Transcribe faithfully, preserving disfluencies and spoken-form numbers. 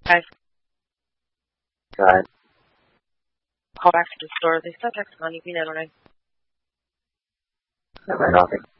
Guys, Go ahead. call back to the store. They still text on you, you know, right? Never nothing.